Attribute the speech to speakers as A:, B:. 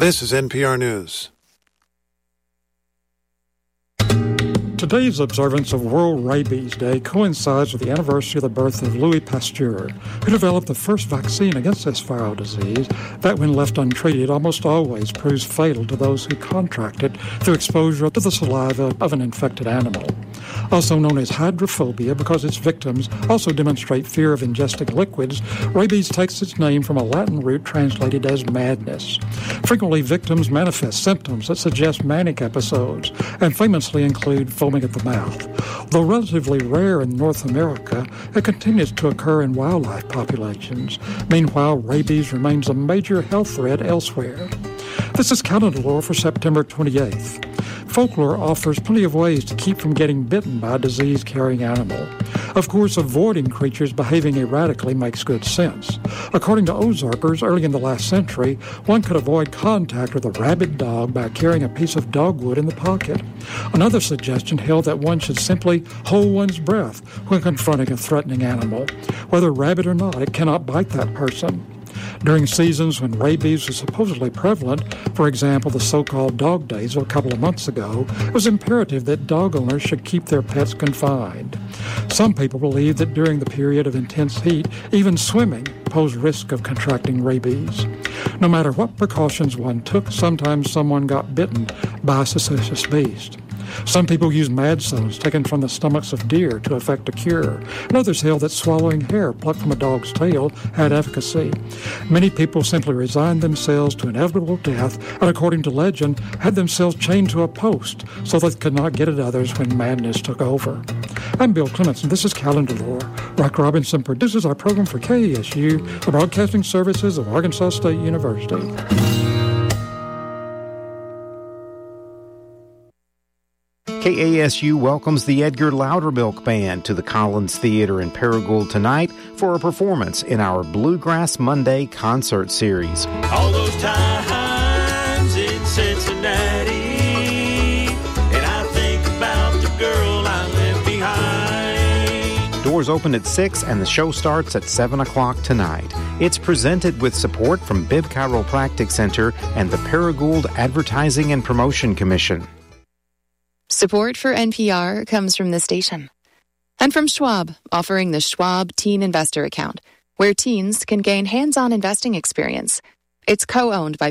A: This is NPR News.
B: Today's observance of World Rabies Day coincides with the anniversary of the birth of Louis Pasteur, who developed the first vaccine against this viral disease that, when left untreated, almost always proves fatal to those who contract it through exposure to the saliva of an infected animal. Also known as hydrophobia because its victims also demonstrate fear of ingesting liquids, rabies takes its name from a Latin root translated as madness. Frequently, victims manifest symptoms that suggest manic episodes and famously include foaming at the mouth. Though relatively rare in North America, it continues to occur in wildlife populations. Meanwhile, rabies remains a major health threat elsewhere. This is Calendar Lore for September 28th. Folklore offers plenty of ways to keep from getting bitten by a disease-carrying animal. Of course, avoiding creatures behaving erratically makes good sense. According to Ozarkers, early in the last century, one could avoid contact with a rabid dog by carrying a piece of dogwood in the pocket. Another suggestion held that one should simply hold one's breath when confronting a threatening animal. Whether rabid or not, it cannot bite that person. During seasons when rabies was supposedly prevalent, for example, the so-called dog days of a couple of months ago, it was imperative that dog owners should keep their pets confined. Some people believe that during the period of intense heat, even swimming posed risk of contracting rabies. No matter what precautions one took, sometimes someone got bitten by a suspicious beast. Some people use madzones taken from the stomachs of deer to effect a cure, and others held that swallowing hair plucked from a dog's tail had efficacy. Many people simply resigned themselves to inevitable death and, according to legend, had themselves chained to a post so they could not get at others when madness took over. I'm Bill Clements, and this is Calendar Lore. Rock Robinson produces our program for KASU, the broadcasting services of Arkansas State University.
C: KASU welcomes the Edgar Loudermilk Band to the Collins Theater in Paragould tonight for a performance in our Bluegrass Monday concert series.
D: All those times in Cincinnati, and I think about the girl I left behind.
C: Doors open at 6 and the show starts at 7 o'clock tonight. It's presented with support from Bibb Chiropractic Center and the Paragould Advertising and Promotion Commission.
E: Support for NPR comes from the station. And from Schwab, offering the Schwab Teen Investor Account, where teens can gain hands-on investing experience. It's co-owned by